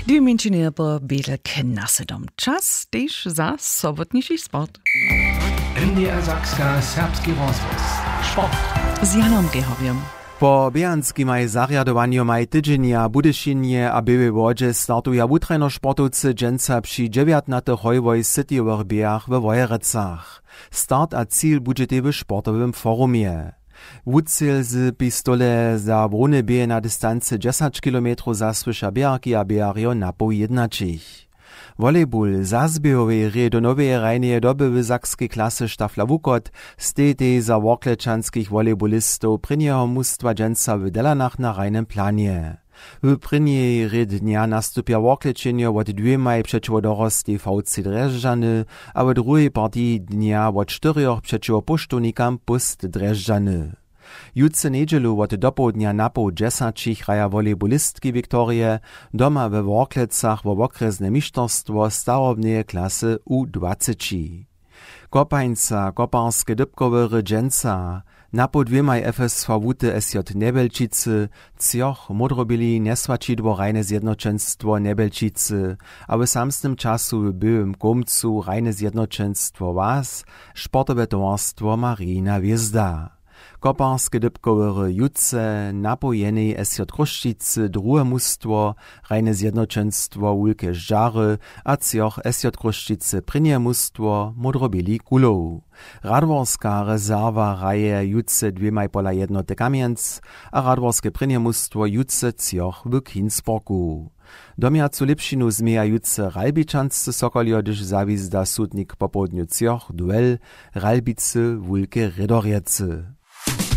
Du mentioneer po bele knasedom. Czas też za sobotniszy sport. MDR Sakska serbski rozwoz. Sport. Z Janom Gehowiem. Po bianskim zarjadowaniu maj tydzienia Budyšinie a były wodzie startuja wutreno sportowcy dżęca przy 19 hojwoj cityowych biach we Wojerecach. Start a cíl bude w sportowym forumie. Wucel z pistole za brune bije na dystancy 10 km zasłysza biarki a biario napo jednačich. Volejbol zazbiehowej hry do nowej rajnej doby w sakskiej klasy Štafla Wukot stejtej za worklečanskich volejbolistów prynjeho mustwa dżęca w Delanach na rajnym planie. W prynjej hry dnia nastupia worklečenje od 2 przeciwko dorostej VC Drežďany, a w drugiej partii dnia od 4 przeciwko puštownikam Pust Drežďany. Jutce nedźelu od dopołudnia napo 10 hraja volejbolistki Viktorie doma we Worklecach wo okresne mistrzostwo starobnej klasy U20. Kopańca, koparskie dybkowe dżęca, napo 2 FSV Wute SJ Nebelčice, cioch modrobili nesłačidło rajne zjednoczeństwo Nebelčice, a w samstym czasu w byłym komcu rajne zjednoczeństwo Was, sportowe towarstwo Marina Wjezda. Koparskie dybkowe jutce, napojenej SJ Kruščice, drugie mustwo, rajne zjednoczeństwo Wulke Žary, a cioch SJ Kruščice prynje mustwo, modrobili Kulow. Radworska rezerwa raje jutce 2,5 Kamienc, a radworskie prynje mustwo jutce cioch w Kinsborgu. Domiacu lepšinu zmieja jutce Ralbičansce Sokoljo, gdyż zawizda sudnik po południu cioch duel Ralbice Wulke Redorjece.